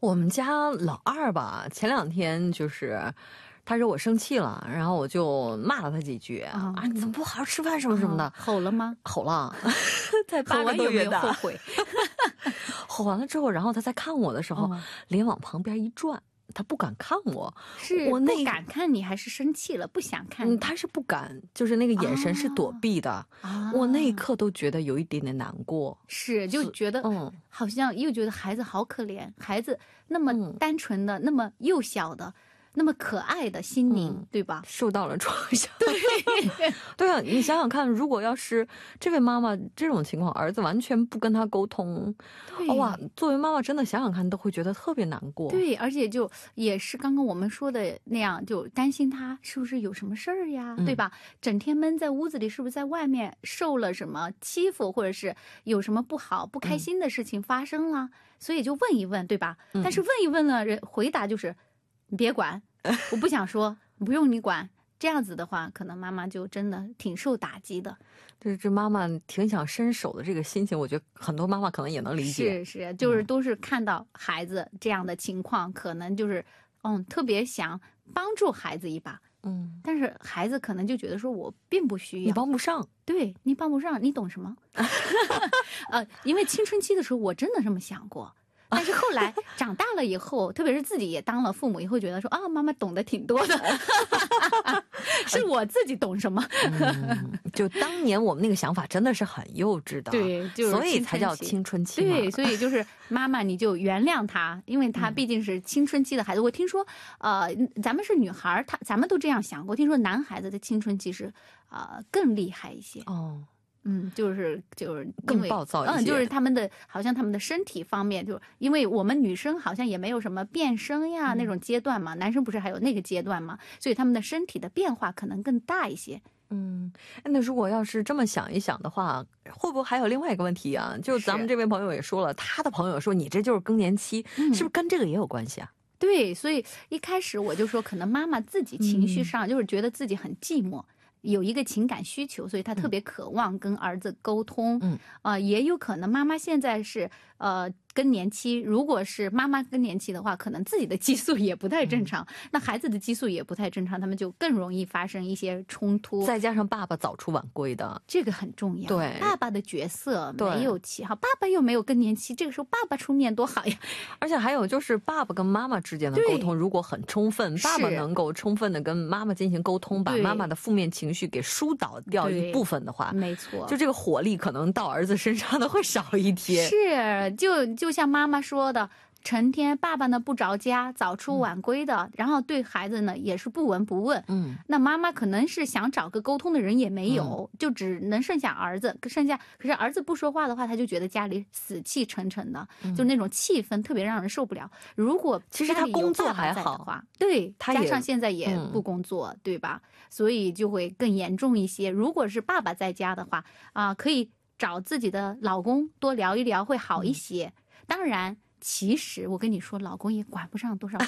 我们家老二吧，前两天就是他惹我生气了，然后我就骂了他几句啊，你怎么不好好吃饭什么什么的。 吼了吗？ 吼了，才8个多月大。 吼完有没有后悔？ 吼完了之后，然后他在看我的时候，脸往旁边一转，他不敢看我。 是我不敢看你，还是生气了不想看你？ 他是不敢，就是那个眼神是躲避的。我那一刻都觉得有一点点难过， 是就觉得好像又觉得孩子好可怜，孩子那么单纯的，那么幼小的，那么可爱的心灵，对吧？ 受到了创伤。对啊，你想想看，如果要是这位妈妈这种情况，儿子完全不跟他沟通，哇，作为妈妈真的想想看都会觉得特别难过。 对，而且就也是刚刚我们说的那样，就担心他是不是有什么事儿呀，对吧？整天闷在屋子里，是不是在外面受了什么欺负，或者是有什么不好不开心的事情发生了，所以就问一问，对吧？但是问一问了，人回答就是你别管，我不想说，不用你管。这样子的话，可能妈妈就真的挺受打击的。 这妈妈挺想伸手的这个心情，我觉得很多妈妈可能也能理解。 是，就是都是看到孩子这样的情况，可能就是特别想帮助孩子一把。但是孩子可能就觉得说我并不需要， 你帮不上。 对，你帮不上，你懂什么？因为青春期的时候我真的这么想过。但是后来长大了以后，特别是自己也当了父母以后，觉得说啊，妈妈懂得挺多的，是我自己懂什么。 就当年我们那个想法真的是很幼稚的， 对，就是所以才叫青春期嘛。 对，所以就是妈妈你就原谅他，因为他毕竟是青春期的孩子。我听说咱们是女孩，咱们都这样想过。听说男孩子的青春期是更厉害一些。就是更暴躁一些。 就是好像他们的身体方面，就是因为我们女生好像也没有什么变声呀那种阶段嘛，男生不是还有那个阶段嘛，所以他们的身体的变化可能更大一些。 那如果要是这么想一想的话，会不会还有另外一个问题啊？就咱们这位朋友也说了，他的朋友说你这就是更年期，是不是跟这个也有关系啊？ 对，所以一开始我就说，可能妈妈自己情绪上就是觉得自己很寂寞。有一个情感需求，所以他特别渴望跟儿子沟通。也有可能妈妈现在是更年期，如果是妈妈更年期的话，可能自己的激素也不太正常，那孩子的激素也不太正常，他们就更容易发生一些冲突。 再加上爸爸早出晚归的， 这个很重要。 对， 爸爸的角色没有起好，爸爸又没有更年期，这个时候爸爸出面多好呀。 而且还有就是爸爸跟妈妈之间的沟通如果很充分，爸爸能够充分的跟妈妈进行沟通，把妈妈的负面情绪给疏导掉一部分的话， 没错， 就这个火力可能到儿子身上的会少一些。 是，就像妈妈说的，成天爸爸呢不着家，早出晚归的，然后对孩子呢也是不闻不问。那妈妈可能是想找个沟通的人也没有，就只能剩下儿子，可是儿子不说话的话，他就觉得家里死气沉沉的，就那种气氛特别让人受不了。如果其实他工作还好， 对，加上现在也不工作，对吧？所以就会更严重一些。如果是爸爸在家的话可以找自己的老公多聊一聊会好一些。当然其实我跟你说，老公也管不上多少用。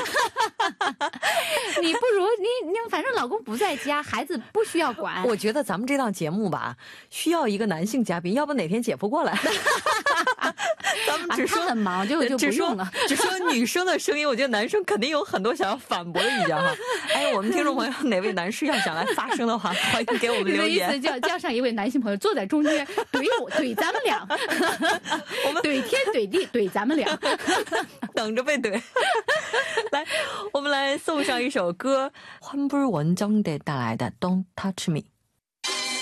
你不如你反正老公不在家，孩子不需要管。 我觉得咱们这档节目吧，需要一个男性嘉宾，要不哪天姐夫过来。咱们只说他很忙，就不用了。 只说女生的声音，我觉得男生肯定有很多想要反驳的意见哈。我们听众朋友哪位男士要想来发声的话，欢迎给我们留言。 你的意思叫上一位男性朋友坐在中间怼咱们俩，我们怼天怼地怼咱们俩， 等着被怼。来，我们来送上一首歌，환불원정대带来的 Don't Touch Me。